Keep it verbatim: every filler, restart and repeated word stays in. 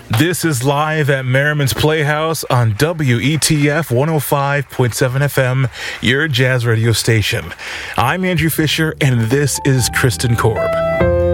This is live at Merriman's Playhouse on W E T F one oh five point seven F M, your jazz radio station. I'm Andrew Fisher, and this is Kristen Korb.